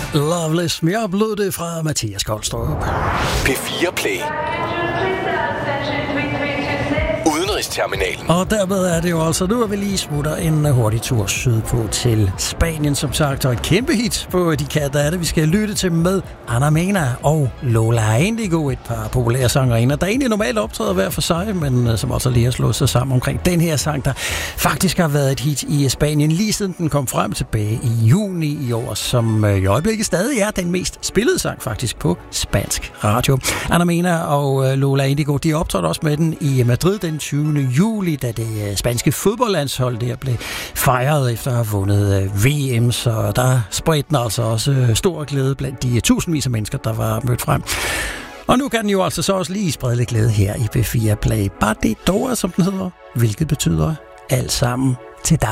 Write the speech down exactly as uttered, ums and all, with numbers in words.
Loveless. Jeg oplevede det fra Mathias Koldstrup. P fire Play. Udenrigsterminalen. Og dermed er det jo altså nu, at vi lige smutter en hurtig tur sydpå til Spanien, som sagt, og et kæmpe hit på de katter er det, vi skal lytte til med Ana Mena og Lola Indigo, et par populære sangerinder, der egentlig normalt optræder hver for sig, men som også lige har slået sig sammen omkring den her sang, der faktisk har været et hit i Spanien, lige siden den kom frem tilbage i juni i år, som i øjeblikket stadig er den mest spillede sang faktisk på spansk radio. Ana Mena og Lola Indigo, de optrådte også med den i Madrid den tyvende juli, da det spanske fodboldlandshold der blev fejret efter at have vundet V M, så der spredte den altså også stor glæde blandt de tusindvis af mennesker, der var mødt frem. Og nu kan den jo altså så også lige sprede lidt glæde her i P fire Play. Batidora, som den hedder, hvilket betyder alt sammen til dig.